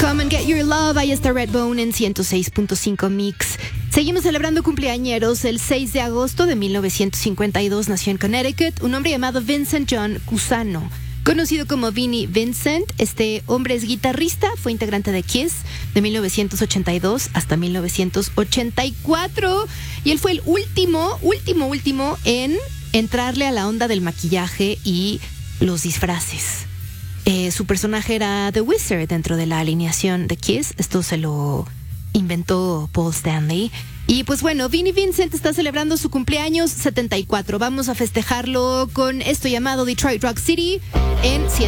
Come and Get Your Love, ahí está Redbone en 106.5 Mix. Seguimos celebrando cumpleañeros. El 6 de agosto de 1952 nació en Connecticut un hombre llamado Vincent John Cusano, conocido como Vinnie Vincent. Este hombre es guitarrista, fue integrante de Kiss de 1982 hasta 1984 y él fue el último en entrarle a la onda del maquillaje y los disfraces. Su personaje era The Wizard dentro de la alineación de Kiss. Esto se lo inventó Paul Stanley. Y pues bueno, Vinnie Vincent está celebrando su cumpleaños 74. Vamos a festejarlo con esto llamado Detroit Rock City en